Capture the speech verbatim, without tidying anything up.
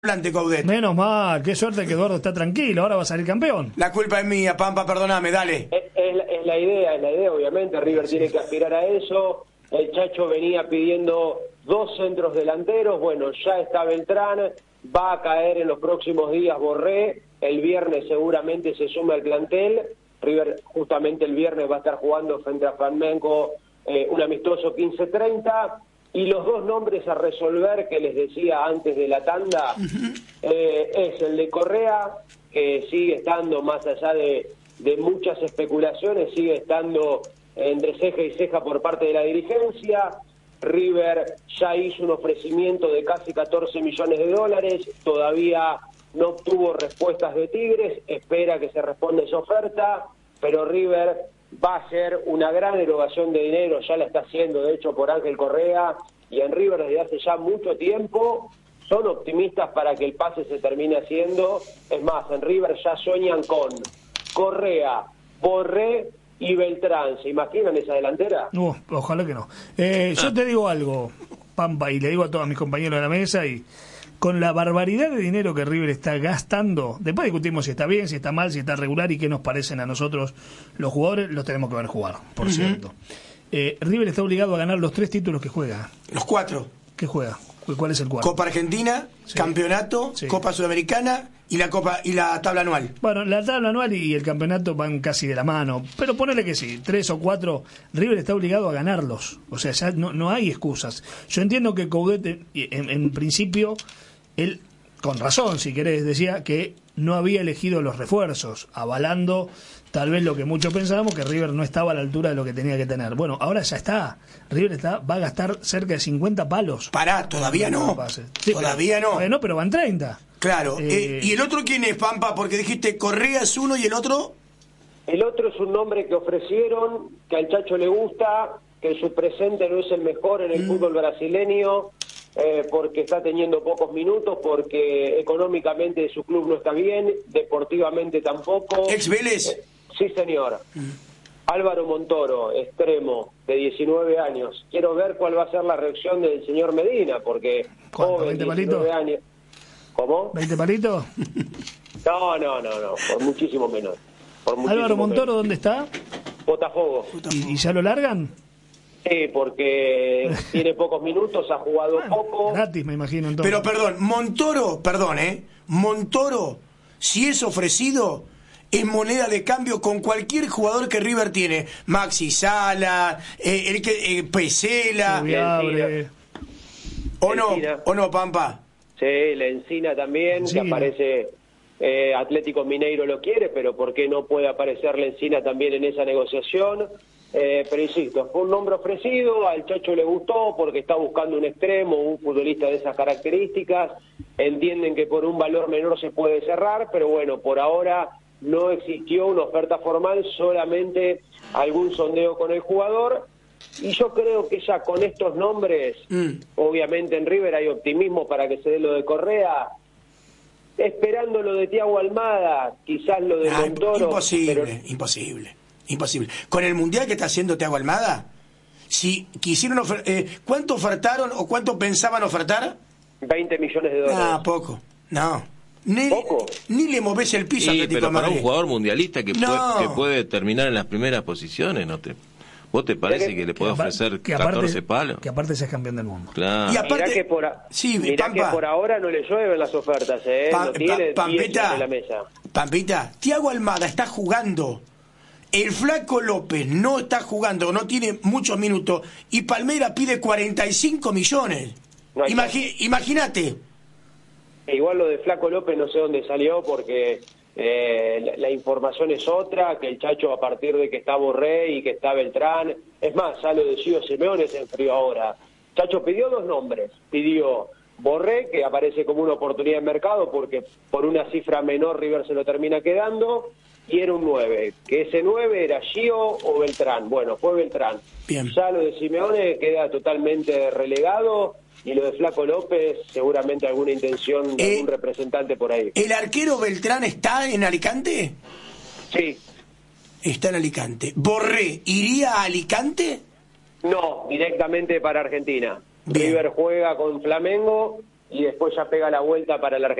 Plante Coudet. Menos mal, qué suerte que Eduardo está tranquilo, ahora va a salir campeón. La culpa es mía, Pampa, perdóname, dale. Es, es, es la idea, es la idea, obviamente, River tiene que aspirar a eso. El Chacho venía pidiendo dos centros delanteros, bueno, ya está Beltrán, va a caer en los próximos días Borré, el viernes seguramente se suma al plantel. River justamente el viernes va a estar jugando frente a Flamengo eh, un amistoso quince treinta. Y los dos nombres a resolver que les decía antes de la tanda uh-huh. eh, es el de Correa, que sigue estando más allá de, de muchas especulaciones, sigue estando entre ceja y ceja por parte de la dirigencia. River ya hizo un ofrecimiento de casi catorce millones de dólares, todavía no obtuvo respuestas de Tigres, espera que se responda esa oferta, pero River va a hacer una gran erogación de dinero, ya la está haciendo de hecho por Ángel Correa, y en River desde hace ya mucho tiempo son optimistas para que el pase se termine haciendo. Es más, en River ya sueñan con Correa, Borré y Beltrán. ¿Se imaginan esa delantera? Uh, ojalá que no. Eh, yo te digo algo, Pampa, y le digo a todos mis compañeros de la mesa, y con la barbaridad de dinero que River está gastando, después discutimos si está bien, si está mal, si está regular y qué nos parecen a nosotros los jugadores, los tenemos que ver jugar, por uh-huh. cierto. Eh, River está obligado a ganar los tres títulos que juega. Los cuatro. ¿Qué juega? ¿Cuál es el cuarto? Copa Argentina, sí. Campeonato, sí. Copa Sudamericana y la Copa y la tabla anual. Bueno, la tabla anual y el campeonato van casi de la mano, pero ponele que sí, tres o cuatro, River está obligado a ganarlos. O sea, ya no, no hay excusas. Yo entiendo que Coudet, en, en principio, él, con razón, si querés, decía que no había elegido los refuerzos, avalando tal vez lo que muchos pensábamos, que River no estaba a la altura de lo que tenía que tener. Bueno, ahora ya está. River está va a gastar cerca de cincuenta palos. Pará, todavía no. Sí, todavía pero, no. Todavía no, pero van treinta. Claro. Eh, eh, ¿Y el otro quién es, Pampa? Porque dijiste Correa es uno y el otro... El otro es un nombre que ofrecieron, que al Chacho le gusta, que su presente no es el mejor en el mm. fútbol brasileño, eh, porque está teniendo pocos minutos, porque económicamente su club no está bien, deportivamente tampoco. ¿Ex Vélez? Eh, sí, señor. Mm. Álvaro Montoro, extremo, de diecinueve años. Quiero ver cuál va a ser la reacción del señor Medina, porque joven, diecinueve años. ¿Cómo? ¿veinte palitos? No, no, no, no, por muchísimo menos. Por muchísimo Álvaro Montoro, menos. ¿dónde está? Botafogo. ¿Y, ¿Y ya lo largan? Sí, porque tiene pocos minutos, ha jugado bueno, poco. Gratis, me imagino, entonces. Pero perdón, Montoro, perdón, ¿eh? Montoro, si es ofrecido, es moneda de cambio con cualquier jugador que River tiene. Maxi Sala, eh, el que eh, Pesela. ¿O no? ¿O no, Pampa? Sí, la Encina también, Encina. que aparece... Eh, Atlético Mineiro lo quiere, pero ¿por qué no puede aparecer la Encina también en esa negociación? Eh, pero insisto, fue un nombre ofrecido, al Chacho le gustó porque está buscando un extremo, un futbolista de esas características, entienden que por un valor menor se puede cerrar, pero bueno, por ahora no existió una oferta formal, solamente algún sondeo con el jugador, y yo creo que ya con estos nombres, mm. obviamente en River hay optimismo para que se dé lo de Correa, esperando lo de Thiago Almada, quizás lo de ah, Montoro. Imposible, pero... imposible, imposible. Con el mundial que está haciendo Thiago Almada, si quisieron ofer- eh, ¿cuánto ofertaron o cuánto pensaban ofertar? veinte millones de dólares. Ah, poco, no. Ni, ¿Poco? Ni le moves el piso. Sí, Atlético pero para Madrid. un jugador mundialista que, no. puede, que puede terminar en las primeras posiciones, ¿no te... ¿Vos te parece que, que le puede ofrecer que aparte, catorce palos? Que aparte seas campeón del mundo. Claro. Y aparte, mirá que por, a... sí, mirá Pampa, que por ahora no le llueven las ofertas, ¿eh? Pa, no tiene pa, Pampita, en la mesa. Pampita, Thiago Almada está jugando. El Flaco López no está jugando, no tiene muchos minutos. Y Palmeiras pide cuarenta y cinco millones. No Imagi- Imagínate. Igual lo de Flaco López no sé dónde salió porque... Eh, la, la información es otra, que el Chacho a partir de que está Borré y que está Beltrán, es más, ya lo de Gio Simeone se enfrió ahora. Chacho pidió dos nombres, pidió Borré, que aparece como una oportunidad de mercado porque por una cifra menor River se lo termina quedando, y era un nueve, que ese nueve era Gio o Beltrán. Bueno, fue Beltrán. Bien. Ya lo de Simeone queda totalmente relegado. Y lo de Flaco López, seguramente alguna intención de eh, algún representante por ahí. ¿El arquero Beltrán está en Alicante? Sí. Está en Alicante. ¿Borré iría a Alicante? No, directamente para Argentina. Bien. River juega con Flamengo, y después ya pega la vuelta para la Argentina.